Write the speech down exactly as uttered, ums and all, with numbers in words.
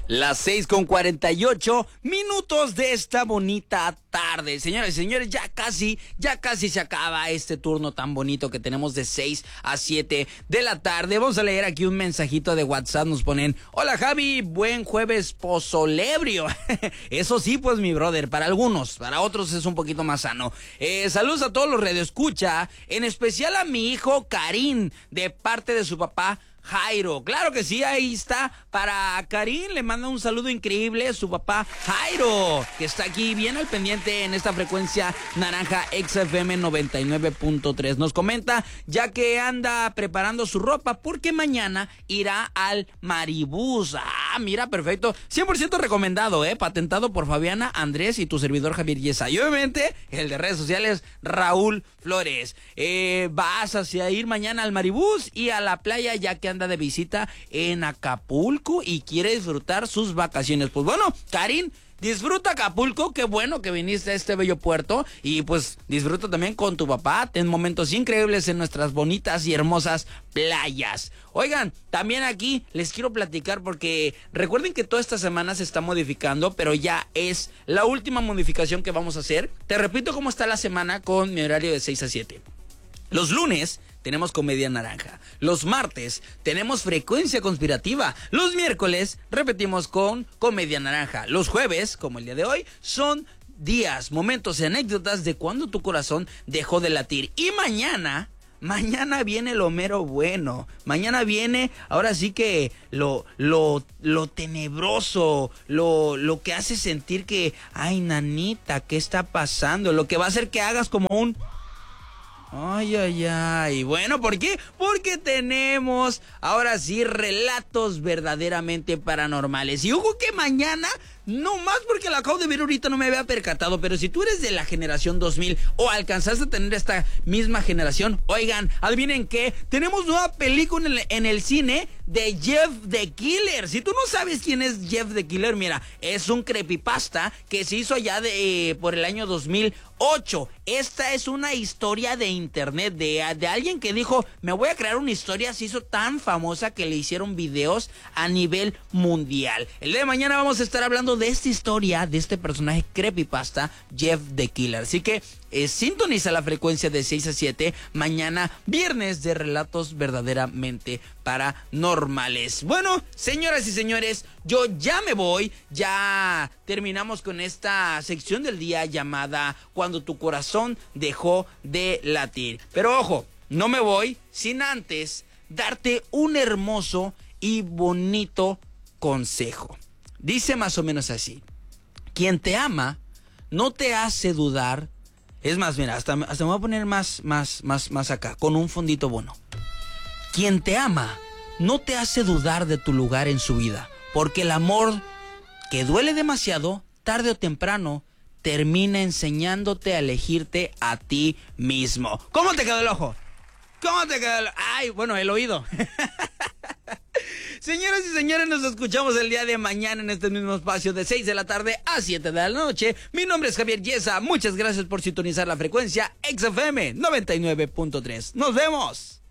Las seis con cuarenta y ocho minutos de esta bonita tarde. Señoras y señores, ya casi, ya casi se acaba este turno tan bonito que tenemos de seis a siete de la tarde. Vamos a leer aquí un mensajito de WhatsApp. Nos ponen: hola Javi, buen jueves pozolebrio. Eso sí, pues mi brother, para algunos, para otros es un poquito más sano. Eh, saludos a todos los radioescucha, en especial a mi hijo Karim, de parte de su papá Jairo. Claro que sí, ahí está. Para Karim le manda un saludo increíble su papá Jairo, que está aquí bien al pendiente en esta frecuencia naranja X F M noventa y nueve punto tres. Nos comenta ya que anda preparando su ropa porque mañana irá al Maribús. Ah, mira, perfecto. cien por ciento recomendado, eh, patentado por Fabiana, Andrés y tu servidor Javier Yesa. Y obviamente el de redes sociales, Raúl Flores. Eh, vas hacia ir mañana al Maribús y a la playa, ya que anda de visita en Acapulco y quiere disfrutar sus vacaciones. Pues bueno, Karim, disfruta Acapulco, qué bueno que viniste a este bello puerto y pues disfruta también con tu papá, ten momentos increíbles en nuestras bonitas y hermosas playas. Oigan, también aquí les quiero platicar porque recuerden que toda esta semana se está modificando, pero ya es la última modificación que vamos a hacer. Te repito cómo está la semana con mi horario de seis a siete. Los lunes tenemos Comedia Naranja. Los martes tenemos Frecuencia Conspirativa. Los miércoles repetimos con Comedia Naranja. Los jueves, como el día de hoy, son días, momentos y anécdotas de cuando tu corazón dejó de latir. Y mañana, mañana viene lo mero bueno. Mañana viene, ahora sí que lo, lo, lo tenebroso, lo, lo que hace sentir que, ay, nanita, ¿qué está pasando? Lo que va a hacer que hagas como un... Ay, ay, ay. Bueno, ¿por qué? Porque tenemos ahora sí relatos verdaderamente paranormales. Y ojo que mañana, no más porque lo acabo de ver ahorita, no me había percatado, pero si tú eres de la generación dos mil o alcanzaste a tener esta misma generación, oigan, adivinen qué, tenemos nueva película en el, en el cine de Jeff the Killer. Si tú no sabes quién es Jeff the Killer, mira, es un creepypasta que se hizo allá de, eh, por el año dos mil ocho. Esta es una historia de internet de, de alguien que dijo, me voy a crear una historia. Se hizo tan famosa que le hicieron videos a nivel mundial. El día de mañana vamos a estar hablando de esta historia, de este personaje creepypasta, Jeff the Killer. Así que eh, sintoniza la frecuencia de seis a siete mañana, viernes de relatos verdaderamente paranormales. Bueno, señoras y señores, yo ya me voy. Ya terminamos con esta sección del día llamada Cuando tu corazón dejó de latir. Pero ojo, no me voy sin antes darte un hermoso y bonito consejo. Dice más o menos así: quien te ama no te hace dudar. Es más, mira, hasta, hasta me voy a poner más, más, más, más acá, con un fondito bueno. Quien te ama no te hace dudar de tu lugar en su vida, porque el amor que duele demasiado, tarde o temprano, termina enseñándote a elegirte a ti mismo. ¿Cómo te quedó el ojo? ¿Cómo te quedó el... Ay, bueno, el oído. Señoras y señores, nos escuchamos el día de mañana en este mismo espacio de seis de la tarde a siete de la noche. Mi nombre es Javier Yesa. Muchas gracias por sintonizar la frecuencia X F M noventa y nueve punto tres. ¡Nos vemos!